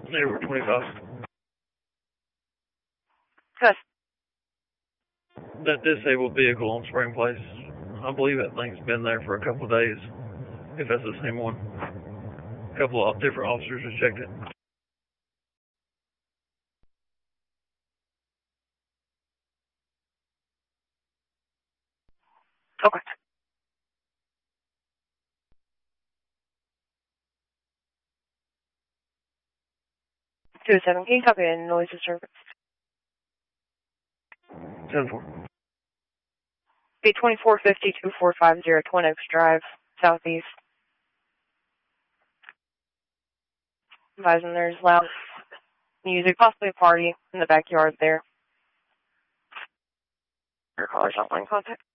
Neighborhood 25. Good. That disabled vehicle on Spring Place. I believe that thing's been there for a couple of days. If that's the same one. A couple of different officers have checked it. Okay. 2-7, can you copy a noise disturbance? 10-4. Be 2450-2450, Twin Oaks Drive, Southeast. Advising there's loud music, possibly a party in the backyard there. Your caller's online contact.